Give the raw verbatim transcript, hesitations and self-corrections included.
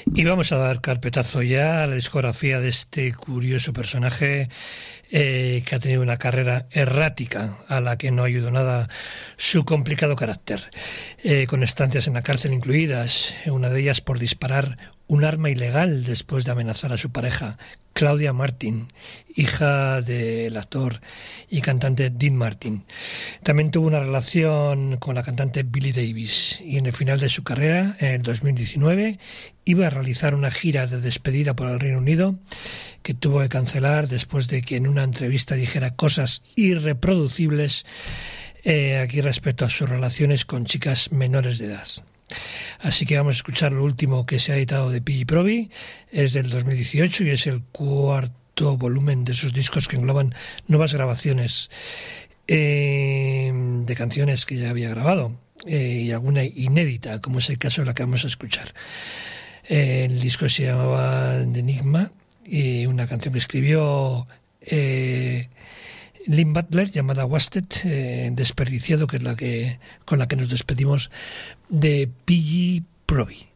Y vamos a dar carpetazo ya a la discografía de este curioso personaje eh, que ha tenido una carrera errática a la que no ayudó nada su complicado carácter, eh, con estancias en la cárcel incluidas, una de ellas por disparar un arma ilegal después de amenazar a su pareja, Claudia Martin, hija del actor y cantante Dean Martin. También tuvo una relación con la cantante Billie Davis y en el final de su carrera, en el dos mil diecinueve, iba a realizar una gira de despedida por el Reino Unido que tuvo que cancelar después de que en una entrevista dijera cosas irreproducibles eh, aquí respecto a sus relaciones con chicas menores de edad. Así que vamos a escuchar lo último que se ha editado de Piggy Proby, es del dos mil dieciocho y es el cuarto volumen de sus discos que engloban nuevas grabaciones eh, de canciones que ya había grabado eh, y alguna inédita, como es el caso de la que vamos a escuchar. Eh, el disco se llamaba The Enigma y una canción que escribió eh, Lynn Butler llamada Wasted, eh, desperdiciado, que es la que con la que nos despedimos de Piggy Proby.